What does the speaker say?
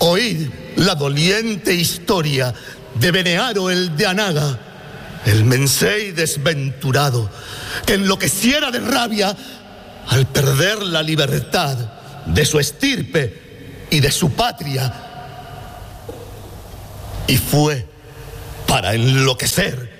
Oíd la doliente historia de Benearo el de Anaga, el mensei desventurado, que enloqueciera de rabia al perder la libertad de su estirpe y de su patria. Y fue para enloquecer